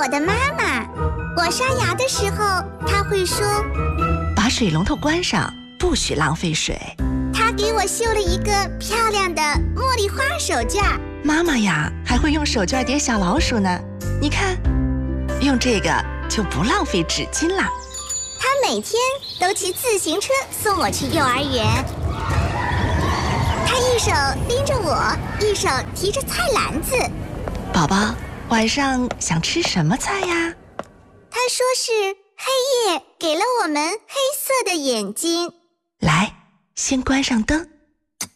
我的妈妈。我刷牙的时候，她会说：“ 把水龙头关上，不许浪费水。” 她给我绣了一个漂亮的茉莉花手绢。 妈妈呀，还会用手绢叠小老鼠呢。你看，用这个就不浪费纸巾啦。 她每天都骑自行车送我去幼儿园。她一手拎着我，一手提着菜篮子。 宝宝，晚上想吃什么菜呀？ 她说是黑夜给了我们黑色的眼睛。 来，先关上灯。